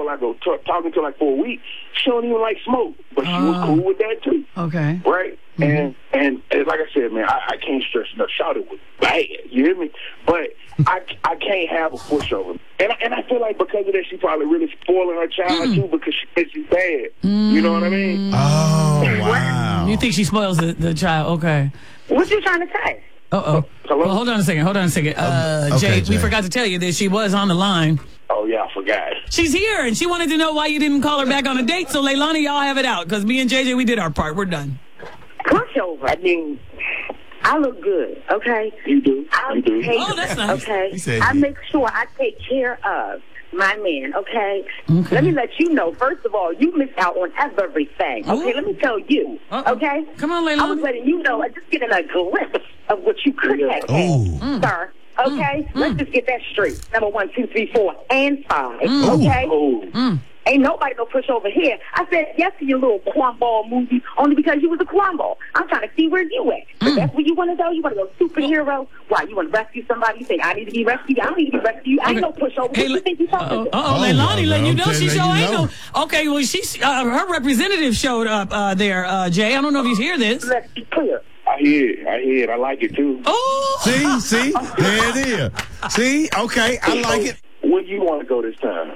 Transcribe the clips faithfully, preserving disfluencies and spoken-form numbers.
for like a t- talking to her like for a week. She don't even like smoke, but she uh, was cool with that too. Okay. Right. Mm-hmm. And, and and like I said, man, I, I can't stress enough. Shout it was bad. You hear me? But I, I can't have a pushover. And I, and I feel like because of that, she probably really spoiling her child mm. too because she thinks she's bad. Mm. You know what I mean? Oh wow. You think she spoils the, the child? Okay. What you trying to say? Uh-oh. Hello? Well, hold on a second. Hold on a second. Uh, okay, Jay, Jay, we forgot to tell you that she was on the line. Oh, yeah, I forgot. She's here, and she wanted to know why you didn't call her back on a date. So, Leilani, y'all have it out, because me and J J, we did our part. We're done. Pushover. I mean, I look good, okay? You do. I You do. take, Oh, that's nice. Okay? I make sure I take care of my man, okay? Okay. Let me let you know, first of all, you missed out on everything, okay? Ooh. Let me tell you, Uh-oh. okay? Come on, Leilani. I was letting you know, just getting a glimpse of what you could Yeah. have Ooh. had, sir. Okay? Mm. Let's just get that straight. Number one, two, three, four, and five, Mm. okay? Oh. Mm. Ain't nobody no push over here. I said yes to your little cornball movie only because you was a cornball. I'm trying to see where you at. But Mm. that's where you want to go? You want to go superhero? Why, you want to rescue somebody? You think I need to be rescued? I don't need to be rescued. I ain't no pushover. Hey, What you think you talking uh-oh, to? uh-oh, Oh, Leilani letting you I'm know telling she you sure ain't know. no... Okay, well, she's, uh, her representative showed up uh, there, uh, Jay. I don't know if you hear this. Let's be clear. I hear it. I hear it. I like it, too. Oh! See, see, there it is. See, okay, I like it. Where you want to go this time?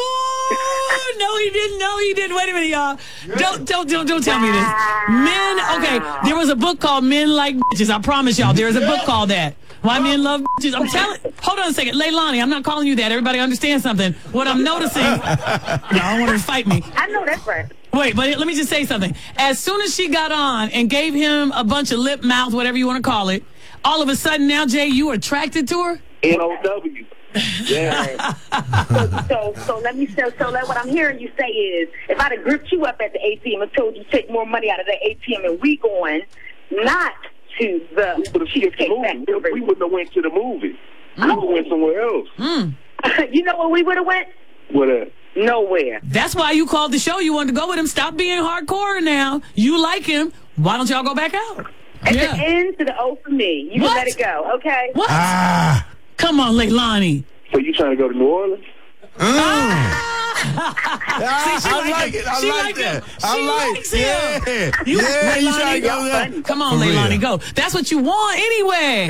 Oh, no, he didn't. No, he didn't. Wait a minute, y'all. Don't, don't, don't, don't tell me this. Men, okay, there was a book called Men Like Bitches. I promise y'all, there is a book called that. Why Men Love Bitches. I'm telling, hold on a second. Leilani, I'm not calling you that. Everybody understand something. What I'm noticing, y'all don't want to fight me. I know that's right. Wait, but let me just say something. As soon as she got on and gave him a bunch of lip mouth, whatever you want to call it, all of a sudden now, Jay, you attracted to her? N O W. Yeah. so, so, so let me so, so let, what I'm hearing you say is, if I'd have gripped you up at the A T M and told you to take more money out of the A T M and we going not to the We would have skipped the movie. We wouldn't have went to the movie. We would have went somewhere else. Mm. You know where we would have went? What uh? Nowhere. That's why you called the show. You wanted to go with him. Stop being hardcore now. You like him. Why don't y'all go back out? At Yeah. the end to the O for me. You What? can let it go, okay? What? Ah. Come on, Leilani. So you trying to go to New Orleans? Mm. Ah, See, she I like like him. it. I She like like that. him. I She like likes it. him. Yeah. You- yeah, you Leilani, trying to go y'all there? funny. Come on, For Leilani, real. go. That's what you want anyway.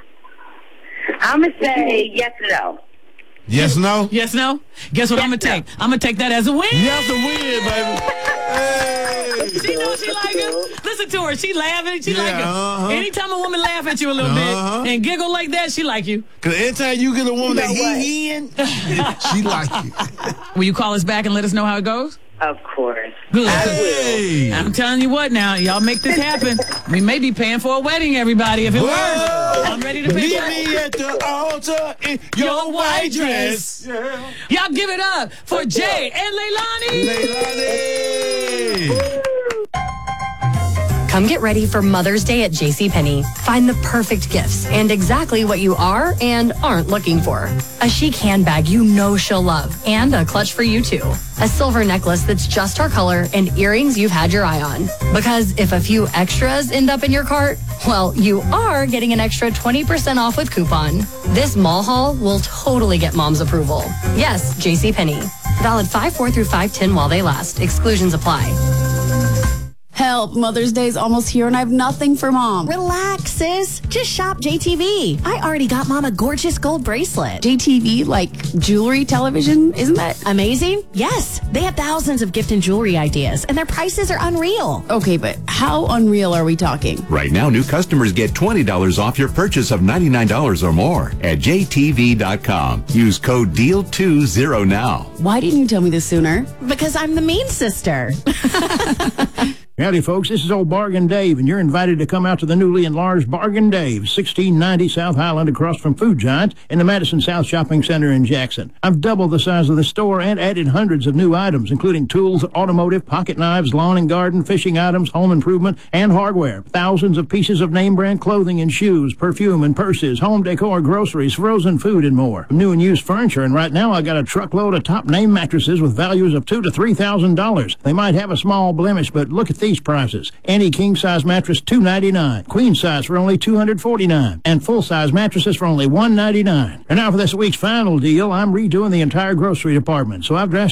I'm going to say yes or no. Yes, no? Yes, no? Guess what Yes, I'm going to no. take? I'm going to take that as a win. You have to win, baby. Hey. She knows she like him. Listen to her. She laughing. She Yeah, like him. uh-huh. Anytime a woman laugh at you a little Uh-huh. bit and giggle like that, she like you. Because anytime you get a woman that You know he in, she like you. Will you call us back and let us know how it goes? Of course. Good. Hey. I'm telling you what now. Y'all make this happen. We may be paying for a wedding, everybody, if it Whoa. works. I'm ready to pay Meet for it. me at the altar in your white dress. Yeah. Y'all give it up for Jay and Leilani. Leilani. Come get ready for Mother's Day at JCPenney. Find the perfect gifts and exactly what you are and aren't looking for. A chic handbag you know she'll love and a clutch for you too. A silver necklace that's just her color and earrings you've had your eye on. Because if a few extras end up in your cart, well, you are getting an extra twenty percent off with coupon. This mall haul will totally get mom's approval. Yes, JCPenney. Valid five four through five ten while they last. Exclusions apply. Help, Mother's Day's almost here and I have nothing for Mom. Relax, sis. Just shop J T V. I already got Mom a gorgeous gold bracelet. J T V, like jewelry, television, isn't that Amazing? Yes. They have thousands of gift and jewelry ideas, and their prices are unreal. Okay, but how unreal are we talking? Right now, new customers get twenty dollars off your purchase of ninety-nine dollars or more at J T V dot com. Use code D E A L twenty now. Why didn't you tell me this sooner? Because I'm the mean sister. Howdy, folks. This is old Bargain Dave, and you're invited to come out to the newly enlarged Bargain Dave, sixteen ninety South Highland, across from Food Giant in the Madison South Shopping Center in Jackson. I've doubled the size of the store and added hundreds of new items, including tools, automotive, pocket knives, lawn and garden, fishing items, home improvement, and hardware. Thousands of pieces of name-brand clothing and shoes, perfume and purses, home decor, groceries, frozen food, and more. New and used furniture, and right now I got a truckload of top-name mattresses with values of two to three thousand dollars. They might have a small blemish, but look at these prices. Any king-size mattress, two ninety-nine. Queen size for only two hundred forty-nine. And full-size mattresses for only one ninety-nine. And now for this week's final deal, I'm redoing the entire grocery department, so I've dressed